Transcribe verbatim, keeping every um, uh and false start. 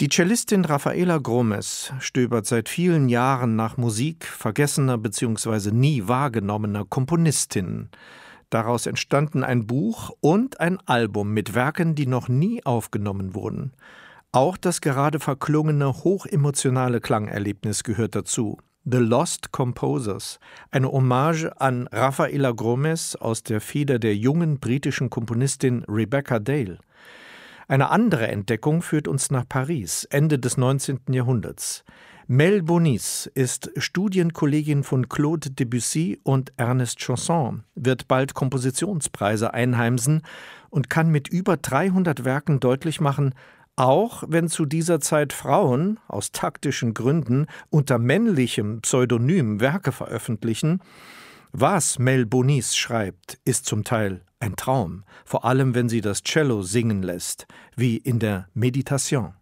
Die Cellistin Rafaela Gromes stöbert seit vielen Jahren nach Musik vergessener bzw. nie wahrgenommener Komponistinnen. Daraus entstanden ein Buch und ein Album mit Werken, die noch nie aufgenommen wurden. Auch das gerade verklungene, hochemotionale Klangerlebnis gehört dazu. The Lost Composers, eine Hommage an Rafaela Gromes aus der Feder der jungen britischen Komponistin Rebecca Dale. Eine andere Entdeckung führt uns nach Paris, Ende des neunzehnten Jahrhunderts. Mel Bonis ist Studienkollegin von Claude Debussy und Ernest Chausson, wird bald Kompositionspreise einheimsen und kann mit über dreihundert Werken deutlich machen, auch wenn zu dieser Zeit Frauen aus taktischen Gründen unter männlichem Pseudonym Werke veröffentlichen, was Mel Bonis schreibt, ist zum Teil ein Traum, vor allem wenn sie das Cello singen lässt, wie in der Meditation.